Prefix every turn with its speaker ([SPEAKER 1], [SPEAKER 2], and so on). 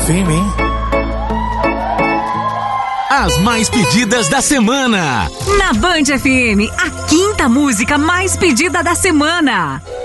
[SPEAKER 1] FM, hein?
[SPEAKER 2] As mais pedidas da semana.
[SPEAKER 3] Na Band FM, a quinta música mais pedida da semana.